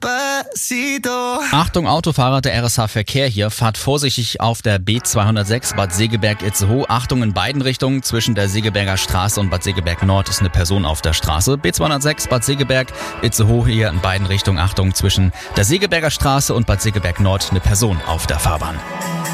Despacito. Achtung Autofahrer, der RSH Verkehr hier. Fahrt vorsichtig auf der B206 Bad Segeberg-Itzehoe. Achtung in beiden Richtungen. Zwischen der Segeberger Straße und Bad Segeberg Nord ist eine Person auf der Straße. B206 Bad Segeberg-Itzehoe hier in beiden Richtungen. Achtung, zwischen der Segeberger Straße und Bad Segeberg Nord eine Person auf der Fahrbahn.